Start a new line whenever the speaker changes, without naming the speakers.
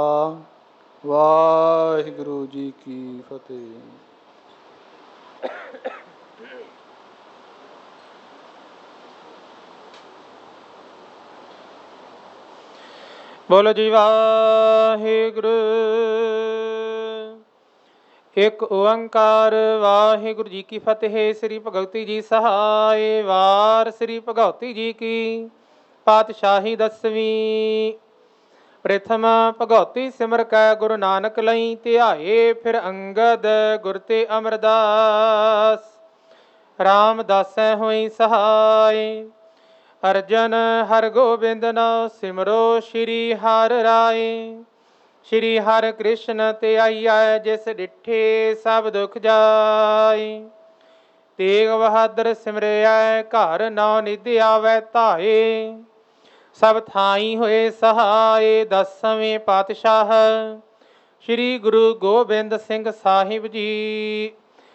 ਵਾਹਿਗੁਰੂ ਜੀ ਕੀ ਫਤਿਹ। ਬੋਲੋ ਜੀ ਵਾਹਿਗੁਰੂ। ਇੱਕ ਓੰਕਾਰ ਵਾਹਿਗੁਰੂ ਜੀ ਕੀ ਫਤਿਹ। ਸ੍ਰੀ ਭਗਵਤੀ ਜੀ ਸਹਾਇ। ਵਾਰ ਸ੍ਰੀ ਭਗਵਤੀ ਜੀ ਕੀ ਪਾਤਸ਼ਾਹੀ ਦਸਵੀਂ। ਪ੍ਰਥਮ ਭਗਉਤੀ ਸਿਮਰ ਕੈ ਗੁਰੂ ਨਾਨਕ ਲਈ ਧਿਆਏ। ਫਿਰ ਅੰਗਦ ਗੁਰ ਤੇ ਅਮਰਦਾਸ। ਰਾਮਦਾਸੈ ਹੋਈ ਸਹਾਇ। ਅਰਜਨ ਹਰ ਗੋਬਿੰਦ ਨਾਮ ਸਿਮਰੋ। ਸ਼੍ਰੀ ਹਰਿ ਰਾਏ। ਸ਼੍ਰੀ ਹਰਿ ਕ੍ਰਿਸ਼ਨ ਤੇ ਆਈਐ। ਜਿਸ ਡਿਠੇ ਸਭ ਦੁਖ ਜਾਏ। ਤੇਗ ਬਹਾਦਰ ਸਿਮਰਿਐ। ਘਰ ਨੌ ਨਿਧ ਆਵੈ ਧਾਏ। ਸਭ ਥਾਈ ਹੋਏ ਸਹਾਏ। ਦਸਵੇਂ ਪਾਤਸ਼ਾਹ ਸ਼੍ਰੀ ਗੁਰੂ ਗੋਬਿੰਦ ਸਿੰਘ ਸਾਹਿਬ ਜੀ।